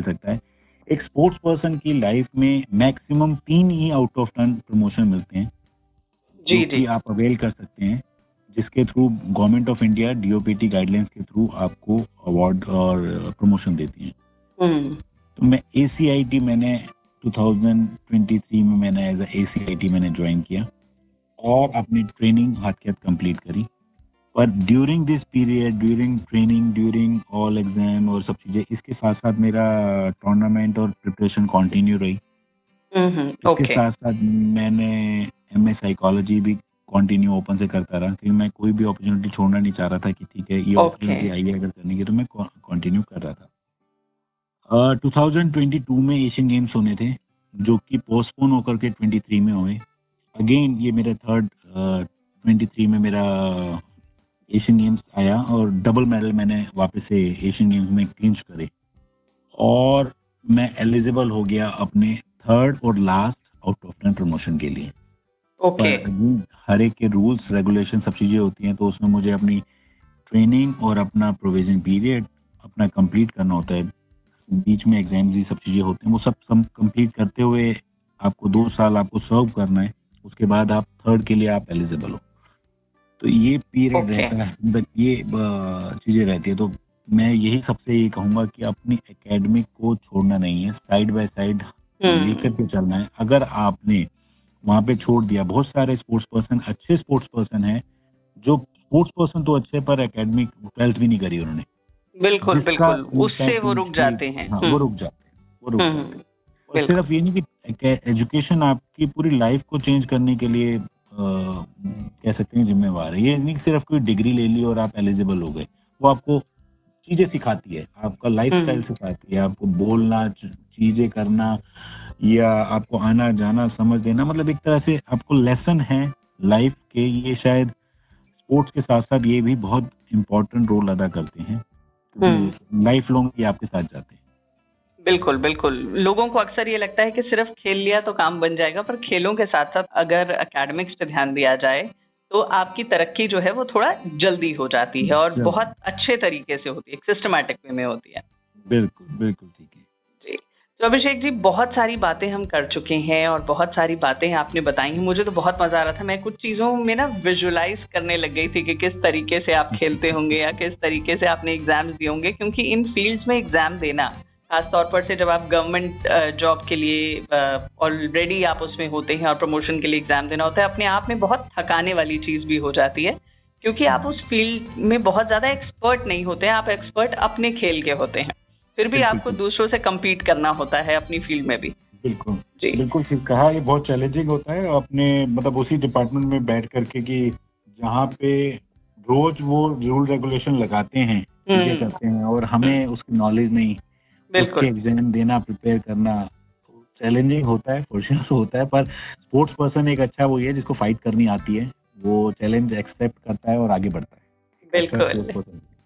मिल सकता है। एक स्पोर्ट्स पर्सन की लाइफ में maximum 3 he out of 10 promotion मिलते हैं जो कि आप अवेल कर सकते हैं, जिसके through government of India DOPT guidelines के थ्रू आपको अवार्ड और प्रमोशन देती है। तो मैं ACIT मैंने 2023 में मैंने एज ACIT मैंने ज्वाइन किया और अपनी ट्रेनिंग हाथ के हाथ कंप्लीट करी। पर during this period, during training, during all exam और सब चीजें, इसके साथ साथ मेरा टूर्नामेंट और प्रिपरेशन कंटिन्यू रही। इसके साथ साथ मैंने MA साइकोलॉजी भी कंटिन्यू ओपन से करता रहा, क्योंकि मैं कोई भी अपॉर्चुनिटी छोड़ना नहीं चाह रहा था कि ठीक है ये अपॉर्चुनिटी आई है अगर करने की, तो मैं कंटिन्यू कर रहा था। 2022 में एशियन गेम्स होने थे जो कि पोस्टपोन होकर के 23 में हुए। अगेन ये मेरा थर्ड 23 में मेरा एशियन गेम्स आया और डबल मेडल मैंने वापस से एशियन गेम्स में क्लिंच करे और मैं एलिजिबल हो गया अपने थर्ड और लास्ट आउट ऑफ 10 प्रमोशन के लिए। हर एक के रूल्स रेगुलेशन सब चीजें होती हैं, तो उसमें मुझे अपनी ट्रेनिंग और अपना प्रोविजन पीरियड अपना कंप्लीट करना होता है। बीच में एग्जाम्स ये सब चीजें होती हैं, वो सब कंप्लीट करते हुए आपको 2 साल आपको सर्व करना है, उसके बाद आप थर्ड के लिए आप एलिजिबल हो। तो ये पीरियड रहता है, बट ये चीजें रहती है। तो मैं यही सबसे ये कहूंगा कि अपनी एकेडमिक को छोड़ना नहीं है, साइड बाय साइड लेकर के चलना है। अगर आपने वहां पे छोड़ दिया, बहुत सारे स्पोर्ट्स पर्सन, अच्छे स्पोर्ट्स पर्सन है जो स्पोर्ट्स पर्सन तो अच्छे पर एकेडमिक 12th भी नहीं करी उन्होंने। बिल्कुल उससे वो रुक जाते हैं। वो रुक जाते हैं। और सिर्फ ये नहीं कि एजुकेशन आपकी पूरी लाइफ को चेंज करने के लिए कह सकते हैं जिम्मेवार है। ये नहीं सिर्फ कोई डिग्री ले ली और आप एलिजिबल हो गए, वो आपको चीजें सिखाती है, आपका लाइफ स्टाइल सिखाती है, आपको बोलना, चीजें करना, या आपको आना जाना समझ देना, मतलब एक तरह से आपको लेसन है लाइफ के। ये शायद स्पोर्ट्स के साथ साथ ये भी बहुत इम्पोर्टेंट रोल अदा करते हैं, लाइफ लॉन्ग ये आपके साथ जाते हैं। बिल्कुल लोगों को अक्सर ये लगता है कि सिर्फ खेल लिया तो काम बन जाएगा, पर खेलों के साथ साथ अगर एकेडमिक्स पे ध्यान दिया जाए तो आपकी तरक्की जो है वो थोड़ा जल्दी हो जाती है और बहुत अच्छे तरीके से होती है, सिस्टमैटिक वे में होती है। बिल्कुल ठीक है जी। तो अभिषेक जी, बहुत सारी बातें हम कर चुके हैं और बहुत सारी बातें आपने बताई हैं। मुझे तो बहुत मजा आ रहा था। मैं कुछ चीजों में ना विजुअलाइज करने लग गई थी कि किस तरीके से आप खेलते होंगे या किस तरीके से आपने एग्जाम्स दिए होंगे, क्योंकि इन फील्ड्स में एग्जाम देना, खासतौर पर से जब आप गवर्नमेंट जॉब के लिए ऑलरेडी आप उसमें होते हैं और प्रमोशन के लिए एग्जाम देना होता है, अपने आप में बहुत थकाने वाली चीज भी हो जाती है, क्योंकि आप उस फील्ड में बहुत ज्यादा एक्सपर्ट नहीं होते हैं। आप एक्सपर्ट अपने खेल के होते हैं, फिर भी आपको दूसरों से कम्पीट करना होता है अपनी फील्ड में भी। बिल्कुल ठीक कहा। ये बहुत चैलेंजिंग होता है अपने मतलब उसी डिपार्टमेंट में बैठ करके कि जहाँ पे रोज वो रूल रेगुलेशन लगाते हैं, चीजें करते हैं और हमें उसकी नॉलेज नहीं, उसके एग्जाम देना, प्रिपेयर करना चैलेंजिंग होता है, फॉर श्योर होता है। पर स्पोर्ट्स पर्सन एक अच्छा वो है जिसको फाइट करनी आती है, वो चैलेंज एक्सेप्ट करता है और आगे बढ़ता है।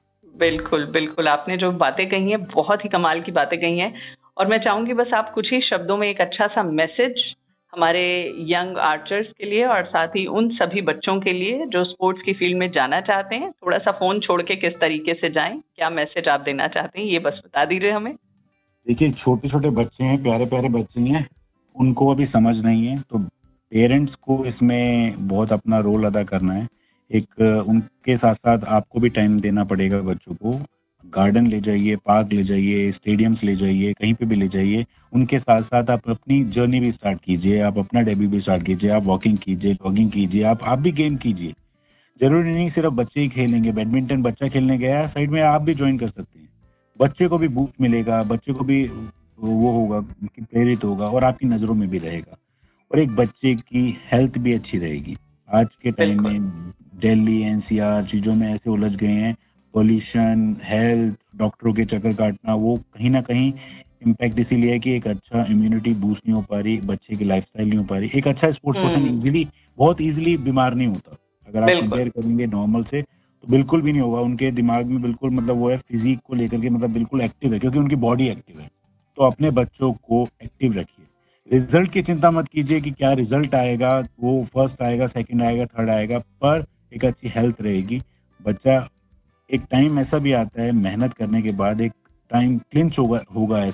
बिल्कुल आपने जो बातें कही हैं बहुत ही कमाल की बातें कही हैं, और मैं चाहूंगी बस आप कुछ ही शब्दों में एक अच्छा सा मैसेज हमारे यंग आर्चर्स के लिए और साथ ही उन सभी बच्चों के लिए जो स्पोर्ट्स की फील्ड में जाना चाहते हैं, थोड़ा सा फोन छोड़ के किस तरीके से जाएं, क्या मैसेज आप देना चाहते हैं, ये बस बता दीजिए हमें। देखिए, छोटे छोटे बच्चे हैं, प्यारे प्यारे बच्चे हैं, उनको अभी समझ नहीं है, तो पेरेंट्स को इसमें बहुत अपना रोल अदा करना है। एक उनके साथ साथ आपको भी टाइम देना पड़ेगा बच्चों को। गार्डन ले जाइए, पार्क ले जाइए, स्टेडियम्स ले जाइए, कहीं पे भी ले जाइए। उनके साथ साथ आप अपनी जर्नी भी स्टार्ट कीजिए, आप अपना डेब्यू भी स्टार्ट कीजिए, आप वॉकिंग कीजिए, जॉगिंग कीजिए, आप भी गेम कीजिए। जरूरी नहीं सिर्फ बच्चे ही खेलेंगे। बैडमिंटन बच्चा खेलने गया, साइड में आप भी ज्वाइन कर सकते हैं। बच्चे को भी बूस्ट मिलेगा, बच्चे को भी वो होगा कि प्रेरित होगा और आपकी नजरों में भी रहेगा, और एक बच्चे की हेल्थ भी अच्छी रहेगी। आज के टाइम में दिल्ली NCR चीजों में ऐसे उलझ गए हैं, पॉल्यूशन, हेल्थ, डॉक्टरों के चक्कर काटना, वो कहीं ना कहीं इम्पैक्ट इसीलिए है कि एक अच्छा इम्यूनिटी बूस्ट नहीं हो पा रही, बच्चे की लाइफस्टाइल नहीं हो पा रही। एक अच्छा स्पोर्ट्स पर्सन बहुत इजीली बीमार नहीं होता। अगर आप कंपेयर करेंगे नॉर्मल से तो बिल्कुल भी नहीं होगा। उनके दिमाग में बिल्कुल मतलब वो है फिजिक को लेकर के मतलब बिल्कुल एक्टिव है, क्योंकि उनकी बॉडी एक्टिव है। तो अपने बच्चों को एक्टिव रखिए। रिजल्ट की चिंता मत कीजिए कि क्या रिजल्ट आएगा, वो फर्स्ट आएगा, सेकंड आएगा, थर्ड आएगा, पर एक अच्छी हेल्थ रहेगी। बच्चा एक टाइम ऐसा भी आता है मेहनत करने के बाद, एक टाइम क्लिंच होगा